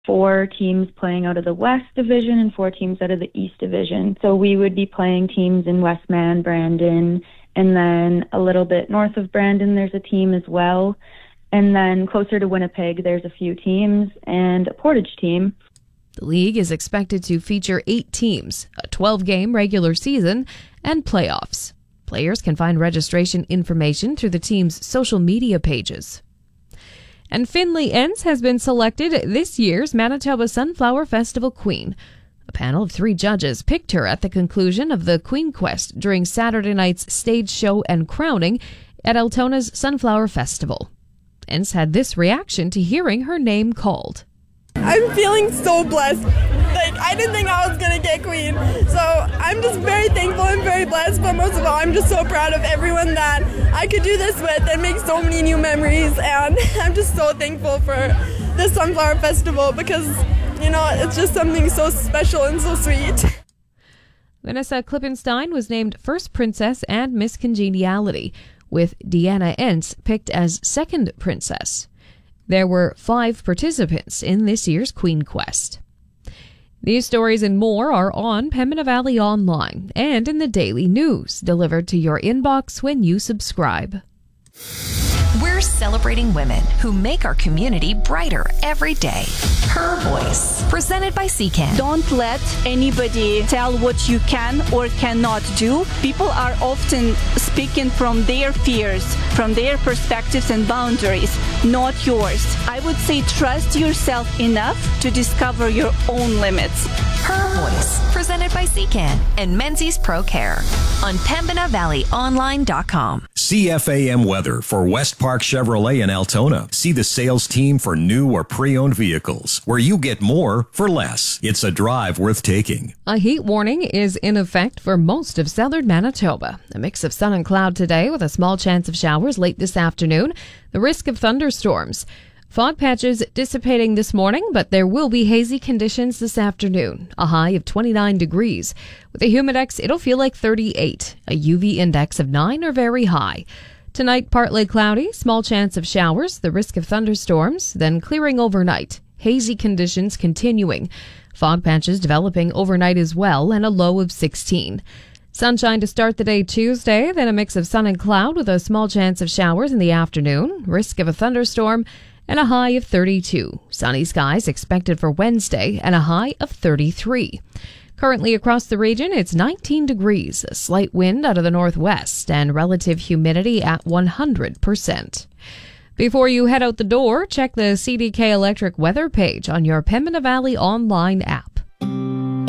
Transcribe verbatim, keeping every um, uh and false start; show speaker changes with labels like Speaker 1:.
Speaker 1: four teams playing out of the West Division and four teams out of the East Division. So we would be playing teams in Westman, Brandon, and then a little bit north of Brandon, there's a team as well. And then closer to Winnipeg, there's a few teams and a Portage team.
Speaker 2: The league is expected to feature eight teams, a twelve-game regular season, and playoffs. Players can find registration information through the team's social media pages. And Finley Entz has been selected this year's Manitoba Sunflower Festival Queen. A panel of three judges picked her at the conclusion of the Queen Quest during Saturday night's stage show and crowning at Altona's Sunflower Festival. Entz had this reaction to hearing her name called.
Speaker 3: I'm feeling so blessed. Like, I didn't think I was going to get Queen. So I'm just very thankful and very blessed. But most of all, I'm just so proud of everyone that I could do this with and make so many new memories. And I'm just so thankful for this Sunflower Festival because, you know, it's just something so special and so sweet.
Speaker 2: Vanessa Klippenstein was named First Princess and Miss Congeniality, with Deanna Entz picked as Second Princess. There were five participants in this year's Queen Quest. These stories and more are on Pembina Valley Online and in the Daily News, delivered to your inbox when you subscribe.
Speaker 4: We're celebrating women who make our community brighter every day. Her Voice, presented by C C A N.
Speaker 5: Don't let anybody tell what you can or cannot do. People are often speaking from their fears, from their perspectives and boundaries, not yours. I would say trust yourself enough to discover your own limits.
Speaker 4: Her Voice, presented by C C A N and Menzies Pro Care on Pembina Valley Online dot com.
Speaker 6: C F A M weather for West Park Chevrolet in Altona. See the sales team for new or pre-owned vehicles, where you get more for less. It's a drive worth taking.
Speaker 2: A heat warning is in effect for most of southern Manitoba. A mix of sun and cloud today with a small chance of showers late this afternoon. The risk of thunderstorms. Fog patches dissipating this morning, but there will be hazy conditions this afternoon. A high of twenty-nine degrees. With a humidex, it'll feel like thirty-eight. A U V index of nine or very high. Tonight, partly cloudy, small chance of showers, the risk of thunderstorms, then clearing overnight. Hazy conditions continuing. Fog patches developing overnight as well, and a low of sixteen. Sunshine to start the day Tuesday, then a mix of sun and cloud with a small chance of showers in the afternoon. Risk of a thunderstorm, and a high of thirty-two. Sunny skies expected for Wednesday, and a high of thirty-three. Currently across the region, it's nineteen degrees, a slight wind out of the northwest, and relative humidity at one hundred percent. Before you head out the door, check the C D K Electric weather page on your Pembina Valley Online app.